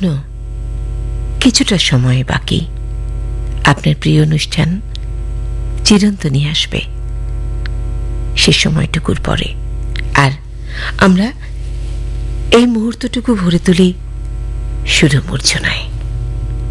এখনো কিছুটা সময় বাকি। আপনার প্রিয় অনুষ্ঠান চিরন্তনী আসবে সে সময়টুকুর পরে, আর আমরা এই মুহূর্তটুকু ভরে তুলি সুরমূর্ছনায়।